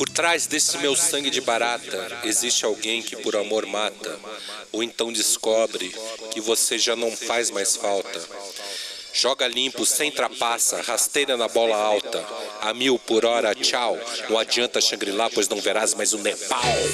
Por trás desse meu sangue de barata, existe alguém que por amor mata, ou então descobre que você já não faz mais falta. Joga limpo, sem trapaça, rasteira na bola alta, a 1000 por hora, tchau. Não adianta Shangri-La, pois não verás mais o Nepal.